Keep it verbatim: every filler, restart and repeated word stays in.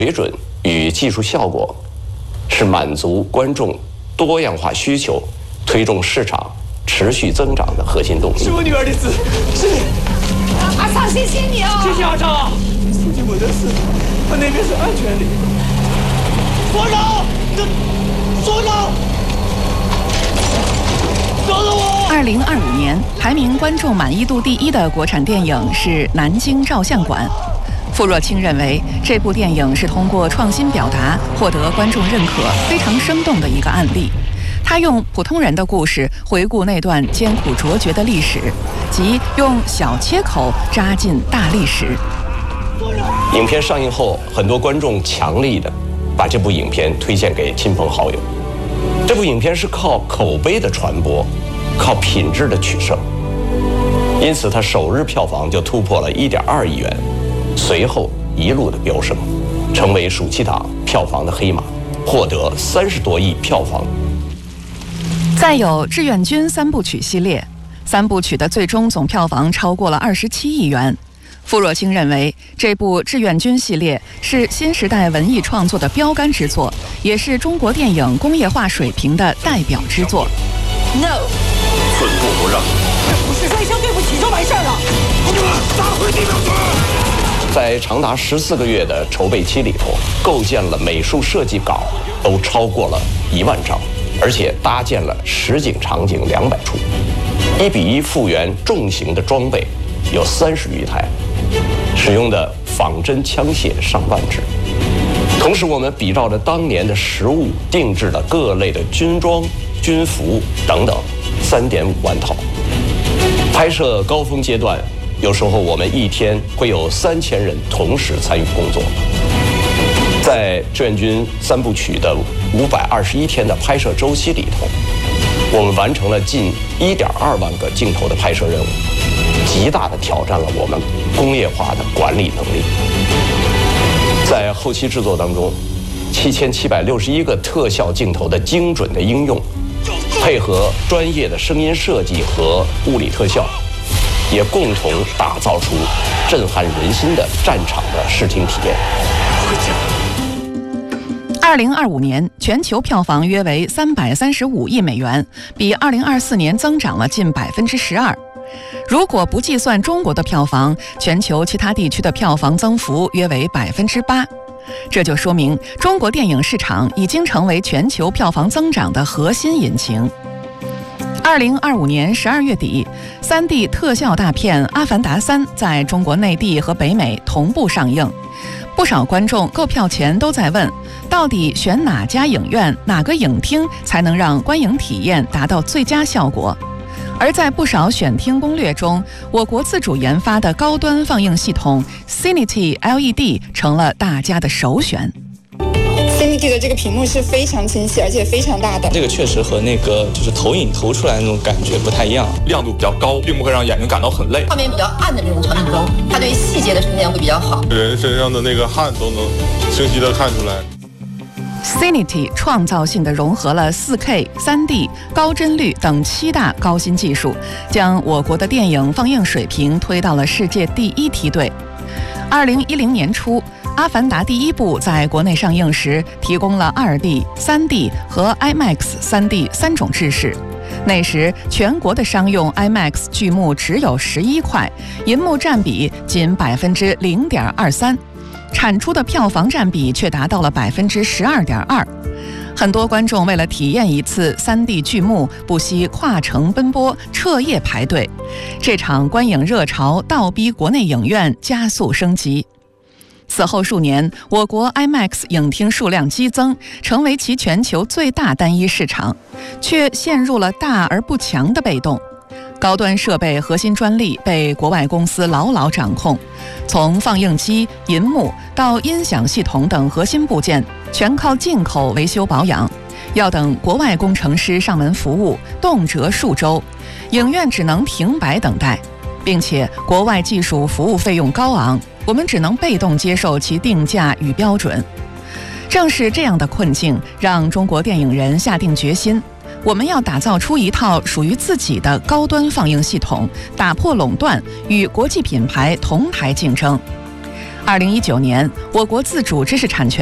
水准与技术效果是满足观众多样化需求、推动市场持续增长的核心动力。 是我女儿的字，是阿桑，谢谢你啊！ 谢谢阿桑。苏锦没得事，他那边是安全的。所长，这所长，饶了我！ 二零二五年排名观众满意度第一的国产电影是《南京照相馆》。傅若清认为，这部电影是通过创新表达获得观众认可，非常生动的一个案例。他用普通人的故事回顾那段艰苦卓绝的历史，即用小切口扎进大历史。 影片上映后，很多观众强力的把这部影片推荐给亲朋好友。这部影片是靠口碑的传播，靠品质的取胜，因此它首日票房就突破了一点二亿元，随后一路的飙升，成为暑期档票房的黑马，获得三十多亿票房。 再有志愿军三部曲系列，三部曲的最终总票房超过了二十七亿元。傅若清认为，这部志愿军系列是新时代文艺创作的标杆之作，也是中国电影工业化水平的代表之作。 No， 寸步不让。 这不是说一声对不起就完事儿了。 同志们，打回地表去！ 在长达十四个月的筹备期里头，构建了美术设计稿都超过了一万张，而且搭建了实景场景两百处，一比一复原重型的装备有三十余台，使用的仿真枪械上万支。同时，我们比照着当年的实物，定制了各类的军装、军服等等三点五万套。拍摄高峰阶段，有时候我们一天会有三千人同时参与工作。在志愿军三部曲的五百二十一天的拍摄周期里头，我们完成了近一点二万个镜头的拍摄任务，极大地挑战了我们工业化的管理能力。在后期制作当中，七千七百六十一个特效镜头的精准的应用，配合专业的声音设计和物理特效，也共同打造出震撼人心的战场的视听体验。 二零二五年全球票房约为三百三十五亿美元，比二零二四年增长了近百分之十二。如果不计算中国的票房，全球其他地区的票房增幅约为百分之八。这就说明中国电影市场已经成为全球票房增长的核心引擎。二零二五年十二月底，三 D 特效大片《阿凡达三》在中国内地和北美同步上映。不少观众购票前都在问，到底选哪家影院、哪个影厅才能让观影体验达到最佳效果？而在不少选厅攻略中，我国自主研发的高端放映系统 Cinity L E D 成了大家的首选。 Cinity 的这个屏幕是非常清晰，而且非常大的。 这个确实和那个就是投影投出来的那种感觉不太一样， 亮度比较高，并不会让眼睛感到很累。 画面比较暗的这种场景中，它对细节的呈现会比较好， 人身上的那个汗都能清晰地看出来。 Cinity 创造性地融合了 四 K、三 D、高帧率等七大高新技术，将我国的电影放映水平推到了世界第一梯队。二零一零年初，《阿凡达》第一部在国内上映时，提供了 二 D、三 D 和 IMAX 三 D 三种制式。那时，全国的商用 IMAX 剧目只有十一块，银幕占比仅百分之零点二三。产出的票房占比却达到了百分之十二点二，很多观众为了体验一次 三 D 剧目，不惜跨城奔波，彻夜排队。这场观影热潮倒逼国内影院加速升级。此后数年，我国 IMAX 影厅数量激增，成为其全球最大单一市场，却陷入了大而不强的被动。高端设备核心专利被国外公司牢牢掌控，从放映机、银幕到音响系统等核心部件，全靠进口维修保养，要等国外工程师上门服务，动辄数周，影院只能停摆等待，并且国外技术服务费用高昂，我们只能被动接受其定价与标准。正是这样的困境，让中国电影人下定决心，我们要打造出一套属于自己的高端放映系统，打破垄断，与国际品牌同台竞争。 二零一九年，我国自主知识产权